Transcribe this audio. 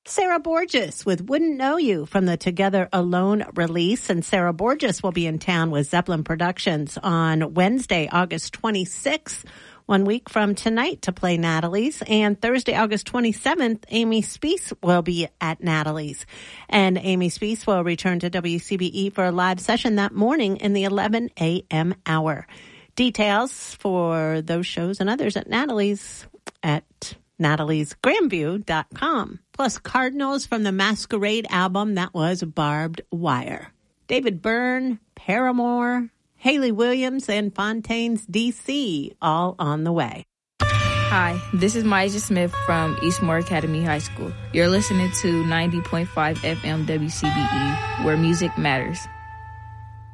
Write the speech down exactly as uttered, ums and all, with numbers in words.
Sarah Borges with Wouldn't Know You from the Together Alone release. And Sarah Borges will be in town with Zeppelin Productions on Wednesday, August twenty-sixth, one week from tonight to play Natalie's. And Thursday, August twenty-seventh, Amy Speece will be at Natalie's. And Amy Speece will return to W C B E for a live session that morning in the eleven a.m. hour. Details for those shows and others at Natalie's at natalies grandview dot com. Plus Cardinals from the Masquerade album that was Barbed Wire. David Byrne, Paramore, Hayley Williams, and Fontaine's D C all on the way. Hi, this is Myja Smith from Eastmore Academy High School. You're listening to ninety point five F M W C B E, where music matters.